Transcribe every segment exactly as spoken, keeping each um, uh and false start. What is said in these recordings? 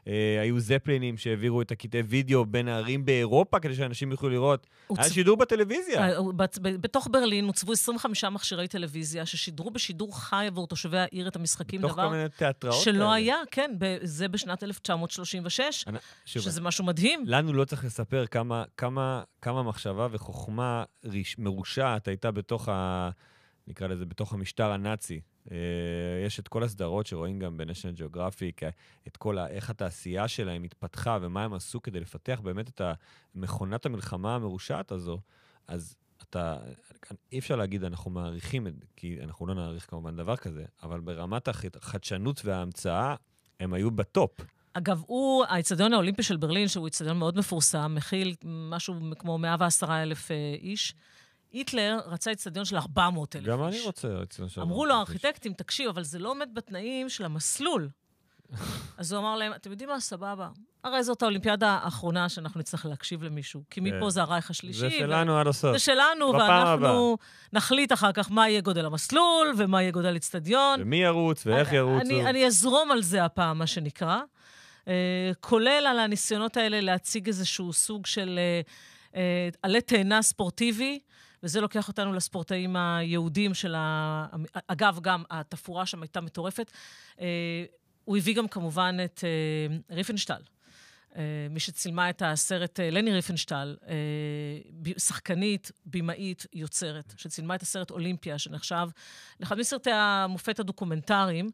היו זפלינים שהעבירו את הקטעי וידאו בין הערים באירופה, כדי שאנשים יוכלו לראות. היה שידור בטלוויזיה. בתוך ברלין הוצבו עשרים וחמישה מכשירי טלוויזיה, ששידרו בשידור חי עבור תושבי העיר את המשחקים, דבר שלא היה, כן, זה בשנת אלף תשע מאות שלושים ושש, שזה משהו מדהים. לנו לא צריך לספר כמה, כמה, כמה מחשבה וחוכמה מרושעת הייתה בתוך ה... נקרא לזה, בתוך המשטר הנאצי. יש את כל הסדרות שרואים גם ב-National Geographic, את כל ה... איך התעשייה שלהם התפתחה ומה הם עשו כדי לפתח באמת את מכונת המלחמה המרושעת הזו. אז אתה, אי אפשר להגיד, אנחנו מעריכים, כי אנחנו לא נעריך כמובן דבר כזה, אבל ברמת החדשנות וההמצאה, הם היו בטופ. אגב, הוא, האצטדיון האולימפי של ברלין, שהוא אצטדיון מאוד מפורסם, מכיל משהו כמו מאה ועשרה אלף איש. היטלר רצה אצטדיון של ארבע מאות אלף איש. גם אני רוצה אצטדיון של אמרו לו, הארכיטקטים, תקשיב, אבל זה לא עומד בתנאים של המסלול. אז הוא אמר להם, אתם יודעים מה, סבבה. הרי זאת האולימפיאדה האחרונה שאנחנו נצטרך להקשיב למישהו, כי מפה זה הרייך השלישי. זה שלנו עד הסוף. זה שלנו, ואנחנו נחליט אחר כך מה יהיה גודל המסלול, ומה יהיה גודל אצטדיון. ומי ירוץ, ואיך ירוצו. אני אזרום על זה הפעם, מה שנקרא. כולל על הניסיונות האלה להציג איזשהו סוג של עלי תאנה ספורטיבי, וזה לוקח אותנו לספורטאים היהודים של ה... אגב, גם התפאורה שם הייתה מטורפת. הוא הביא גם כמובן את ריפנשטל, מי שצילמה את הסרט, לני ריפנשטל, שחקנית, בימאית, יוצרת, שצילמה את הסרט אולימפיה, שנחשב לאחד מסרטי המופת הדוקומנטריים,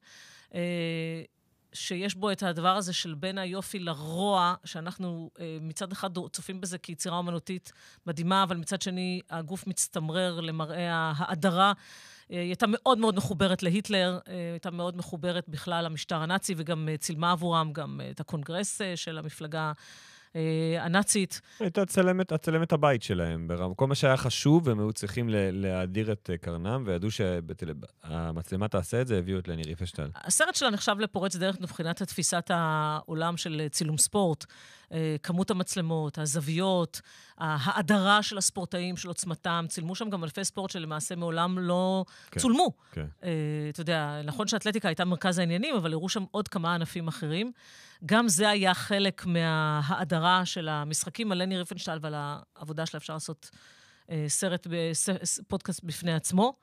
שיש בו את הדבר הזה של בין היופי לרוע, שאנחנו מצד אחד צופים בזה כיצירה אומנותית מדהימה, אבל מצד שני הגוף מצטמרר למראה ההדרה. היא הייתה מאוד מאוד מחוברת להיטלר, הייתה מאוד מחוברת בכלל למשטר הנאצי, וגם צילמה עבורם גם את הקונגרס של המפלגה הנאצית. הייתה צלמת, הצלמת הבית שלהם, ברם. כל מה שהיה חשוב, הם היו צריכים להאדיר את קרנם, וידעו שהמצלמה תעשה את זה, הביאו את לני ריפנשטל. הסרט שלה נחשב לפורץ דרך מבחינת תפיסת העולם של צילום ספורט, כמות המצלמות, הזוויות, ההאדרה של הספורטאים, של עוצמתם, צילמו שם גם אלפי ספורט שלמעשה מעולם לא כן, צולמו. כן. אתה יודע, נכון שהאתלטיקה הייתה מרכז העניינים, אבל הראו שם עוד כמה ענפים אחרים. גם זה היה חלק מההאדרה של המשחקים על לני ריפנשטל ועל העבודה שלה אפשר לעשות סרט, פודקאסט בפני עצמו.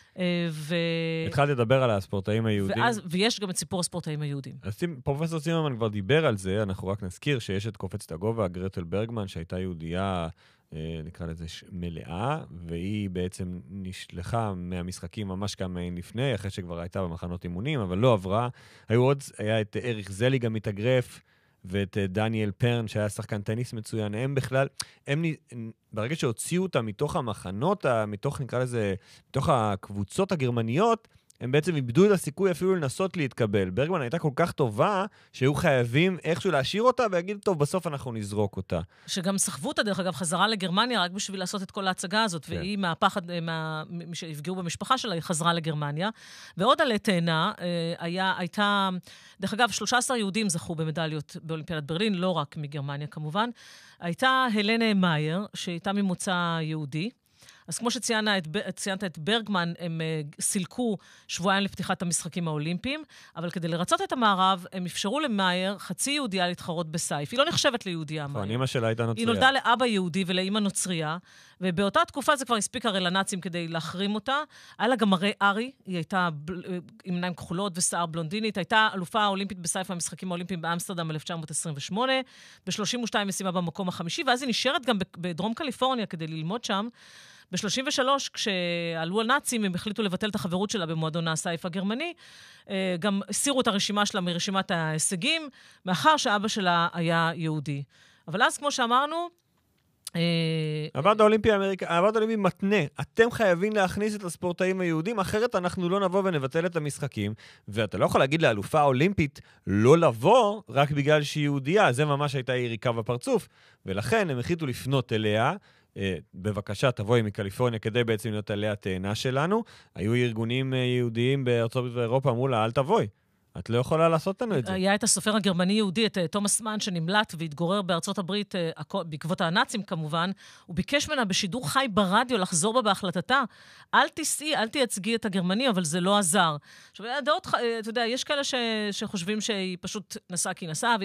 ו... התחלתי לדבר על הספורטאים היהודים. ואז, ויש גם את סיפור הספורטאים היהודים. אז פרופסור צימרמן כבר דיבר על זה, אנחנו רק נזכיר שיש את קופצת הגובה, גרטל ברגמן, שהייתה יהודייה, נקרא לזה מלאה, והיא בעצם נשלחה מהמשחקים ממש כמה ימים לפני, אחרי שכבר הייתה במחנות אימונים, אבל לא עברה. היו עוד, היה את אריך זלי גם מתאגרף, ואת דניאל פרן, שהיה שחקן טניס מצוין. הם בכלל, הם, ברגע שהוציאו אותם מתוך המחנות, מתוך, נקרא לזה, מתוך הקבוצות הגרמניות, הם בעצם איבדו את הסיכוי אפילו לנסות להתקבל. ברגמן הייתה כל כך טובה, שהיו חייבים איכשהו להשאיר אותה, ויגיד, טוב, בסוף אנחנו נזרוק אותה. שגם סחבו אותה, דרך אגב, חזרה לגרמניה, רק בשביל לעשות את כל ההצגה הזאת, כן. והיא מהפחד, מה, שהפגעו במשפחה שלה, היא חזרה לגרמניה. ועוד עלי תאנה, היה, הייתה, דרך אגב, שלושה עשר יהודים זכו במדליות באולימפיאדת ברלין, לא רק מגרמניה כמובן. הייתה הלנה מאייר, שהייתה ממוצא יהודי, אז כמו שציינת את ברגמן, הם סילקו שבועיים לפתיחת המשחקים האולימפיים, אבל כדי לרצות את המערב, הם אפשרו למאייר חצי יהודיה להתחרות בסייף. היא לא נחשבת ליהודיה, מאייר. אמא שלה הייתה נוצריה. היא נולדה לאבא יהודי ולאמא נוצריה, ובאותה תקופה זה כבר הספיק הרי לנאצים כדי להחרים אותה. היה לה גם מראה ארי, היא הייתה עם עיניים כחולות ושיער בלונדינית, הייתה אלופה האולימפית בסייף המשחקים האולימפיים באמסטרדם אלף תשע מאות עשרים ושמונה, ב-שלושים ושתיים משימה במקום החמישי, ואז היא נשארת גם בדרום קליפורניה כדי ללמוד שם. ב-שלושים ושלוש, כשעלו הנאצים, הם החליטו לבטל את החברות שלה במועדון הסייף הגרמני, גם הסירו את הרשימה שלה מרשימת ההישגים, מאחר שאבא שלה היה יהודי. אבל אז, כמו שאמרנו, הוועד האולימפי האמריקאי, הוועד האולימפי מתנה, אתם חייבים להכניס את הספורטאים היהודים, אחרת אנחנו לא נבוא ונבטל את המשחקים, ואתה לא יכול להגיד לאלופה האולימפית לא לבוא רק בגלל שהיא יהודייה, זה ממש הייתה יריקה בפרצוף, ולכן הם החליטו לפנות אליה, בבקשה, תבואי מקליפורניה כדי בעצם להיות עליה התאנה שלנו. היו ארגונים יהודיים בארצות הברית ואירופה, אמרו לה, אל תבואי. את לא יכולה לעשות לנו את זה. היה את הסופר הגרמני-יהודי, את תומאס מן, שנמלט והתגורר בארצות הברית, בעקבות הנאצים כמובן, הוא ביקש ממנה בשידור חי ברדיו לחזור בה בהחלטתה. אל תיסעי, אל תייצגי את הגרמני, אבל זה לא עזר. עכשיו, הדעות, אתה יודע, יש כאלה ש... שחושבים שהיא פשוט נסעה כי נסעה,